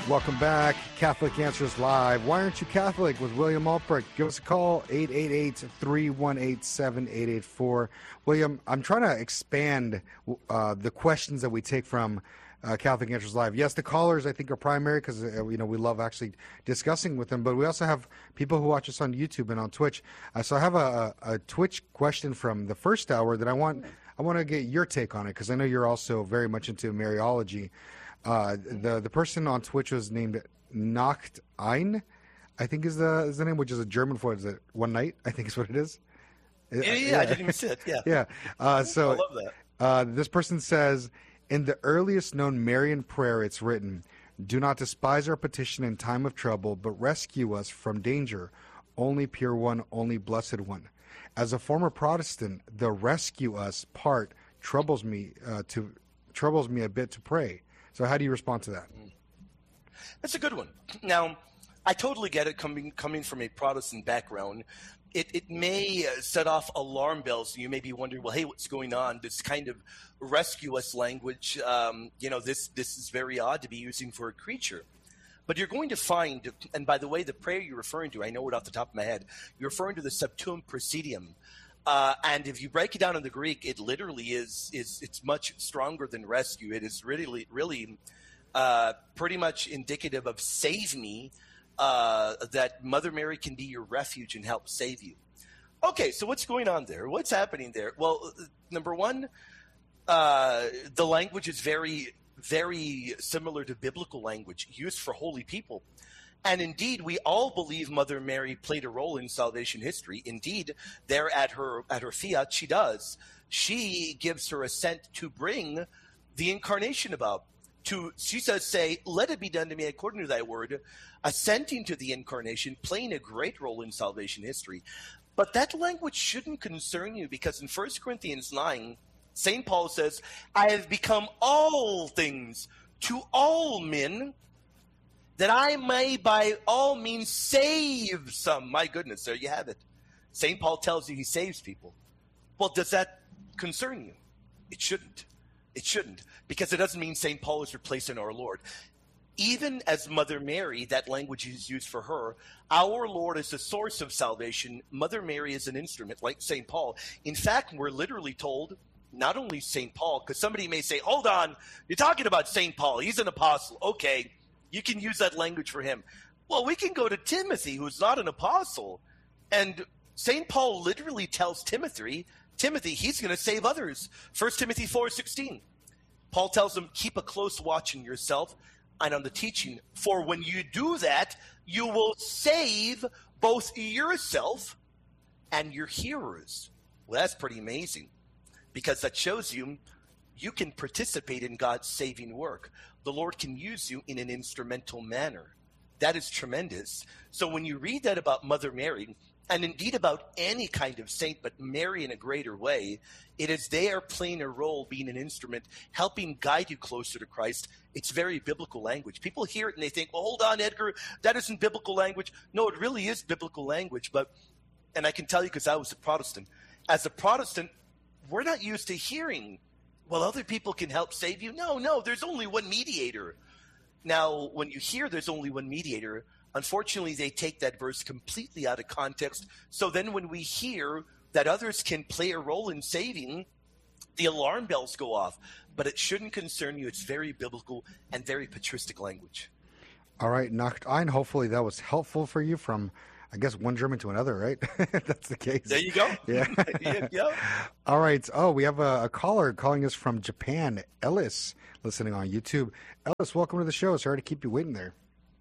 Welcome back. Catholic Answers Live. Why aren't you Catholic? With William Alprecht. Give us a call, 888-318-7884. William, I'm trying to expand the questions that we take from Catholic Answers Live. Yes, the callers, I think, are primary because we love actually discussing with them, but we also have people who watch us on YouTube and on Twitch. So I have a Twitch question from the first hour that I want to get your take on it, because I know you're also very much into Mariology. The person on Twitch was named Nacht Ein, I think is the name, which is a German for one night, I think is what it is. Yeah, I didn't even see it. Yeah. Yeah. So I love that. This person says, in the earliest known Marian prayer, it's written, "Do not despise our petition in time of trouble, but rescue us from danger. Only pure one, only blessed one." As a former Protestant, the "rescue us" part troubles me a bit to pray. So how do you respond to that? That's a good one. Now, I totally get it coming from a Protestant background. It may set off alarm bells. You may be wondering, well, hey, what's going on? This kind of rescue us language, this is very odd to be using for a creature. But you're going to find, and by the way, the prayer you're referring to, I know it off the top of my head, you're referring to the Septuum Praesidium. And if you break it down in the Greek, it literally it's much stronger than rescue. It is really pretty much indicative of save me, that Mother Mary can be your refuge and help save you. Okay, so what's going on there? What's happening there? Well, number one, the language is very, very similar to biblical language used for holy people. And indeed, we all believe Mother Mary played a role in salvation history. Indeed, there at her fiat, she does. She gives her assent to bring the incarnation about. She says, say, let it be done to me according to thy word, assenting to the incarnation, playing a great role in salvation history. But that language shouldn't concern you, because in 1 Corinthians 9, St. Paul says, I have become all things to all men, that I may by all means save some. My goodness, there you have it. St. Paul tells you he saves people. Well, does that concern you? It shouldn't. It shouldn't, because it doesn't mean St. Paul is replacing our Lord. Even as Mother Mary, that language is used for her. Our Lord is the source of salvation. Mother Mary is an instrument, like St. Paul. In fact, we're literally told, not only St. Paul, because somebody may say, hold on, you're talking about St. Paul. He's an apostle. Okay, you can use that language for him. Well, we can go to Timothy, who's not an apostle. And St. Paul literally tells Timothy, he's going to save others. 1 Timothy 4:16. Paul tells him, keep a close watch on yourself and on the teaching. For when you do that, you will save both yourself and your hearers. Well, that's pretty amazing, because that shows you can participate in God's saving work. The Lord can use you in an instrumental manner. That is tremendous. So when you read that about Mother Mary, and indeed about any kind of saint, but Mary in a greater way, it is they are playing a role, being an instrument, helping guide you closer to Christ. It's very biblical language. People hear it and they think, well, hold on, Edgar, that isn't biblical language. No, it really is biblical language. And I can tell you, because I was a Protestant. As a Protestant, we're not used to hearing, well, other people can help save you. No, there's only one mediator. Now, when you hear there's only one mediator, unfortunately, they take that verse completely out of context. So then when we hear that others can play a role in saving, the alarm bells go off. But it shouldn't concern you. It's very biblical and very patristic language. All right, Nacht Ein. Hopefully that was helpful for you from, I guess, one German to another, right? That's the case. There you go. Yeah. Yeah. All right. Oh, we have a caller calling us from Japan, Ellis, listening on YouTube. Ellis, welcome to the show. Sorry to keep you waiting there.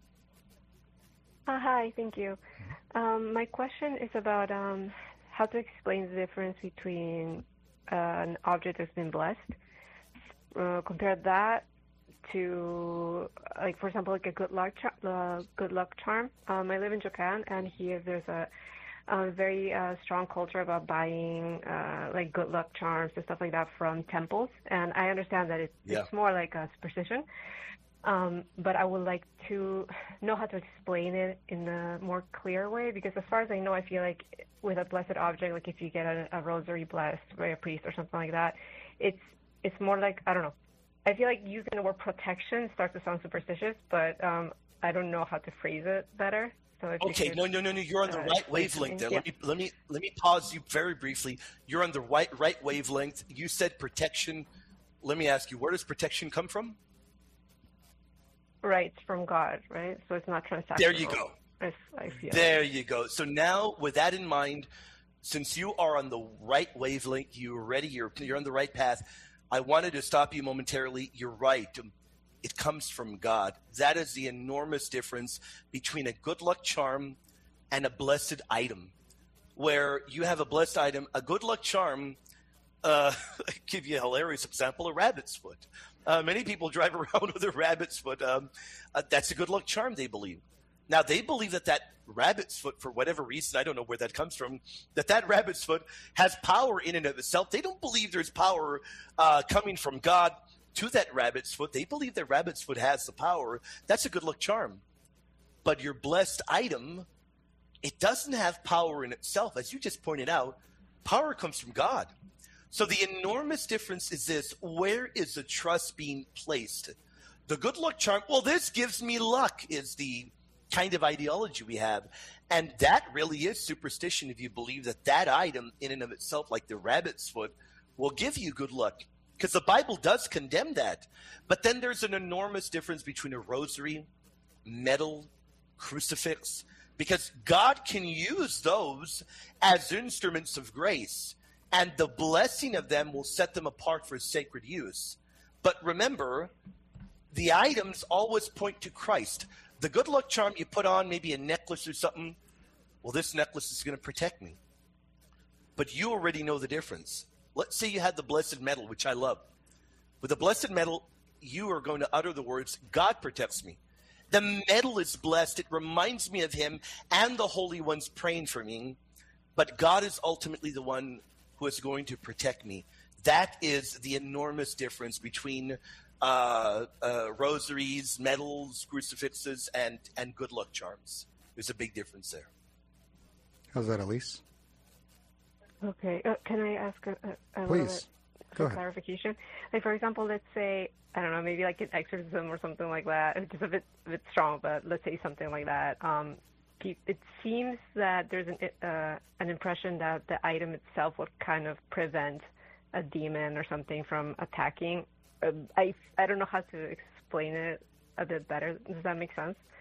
Hi, thank you. My question is about how to explain the difference between an object that's been blessed. Compare that to, like, for example, like a good luck charm. I live in Japan, and here there's a very strong culture about buying like good luck charms and stuff like that from temples. And I understand that it's more like a superstition. But I would like to know how to explain it in a more clear way, because as far as I know, I feel like with a blessed object, like if you get a rosary blessed by a priest or something like that, it's more like, I don't know, I feel like using the word protection starts to sound superstitious, but I don't know how to phrase it better. So if Okay, you no, could, you're on the right explain wavelength something. there. Yeah. Let me pause you very briefly. You're on the right wavelength. You said protection. Let me ask you, where does protection come from? Right, from God, right? So it's not transactional. There you go. I feel. There you go. So now, with that in mind, since you are on the right wavelength, you're ready, you're on the right path, I wanted to stop you momentarily. You're right. It comes from God. That is the enormous difference between a good luck charm and a blessed item. Where you have a blessed item, a good luck charm, I'll give you a hilarious example, a rabbit's foot. Many people drive around with a rabbit's foot. That's a good luck charm, they believe. Now, they believe that rabbit's foot, for whatever reason, I don't know where that comes from, that rabbit's foot has power in and of itself. They don't believe there's power coming from God to that rabbit's foot. They believe that rabbit's foot has the power. That's a good luck charm. But your blessed item, it doesn't have power in itself. As you just pointed out, power comes from God. So the enormous difference is this: where is the trust being placed? The good luck charm, well, this gives me luck, is the kind of ideology we have. And that really is superstition if you believe that item in and of itself, like the rabbit's foot, will give you good luck. Because the Bible does condemn that. But then there's an enormous difference between a rosary, medal, crucifix, because God can use those as instruments of grace, and the blessing of them will set them apart for sacred use. But remember, the items always point to Christ. The good luck charm you put on, maybe a necklace or something, well, this necklace is going to protect me. But you already know the difference. Let's say you had the blessed medal, which I love. With the blessed medal, you are going to utter the words, God protects me. The medal is blessed. It reminds me of him and the holy ones praying for me. But God is ultimately the one who is going to protect me. That is the enormous difference between rosaries, medals, crucifixes, and good luck charms. There's a big difference there. How's that, Elise? Okay. Can I ask a little Please. bit Go for ahead. clarification? Like, for example, let's say, I don't know, maybe like an exorcism or something like that. It's just a bit strong, but let's say something like that. It seems that there's an impression that the item itself would kind of prevent a demon or something from attacking. I don't know how to explain it a bit better. Does that make sense?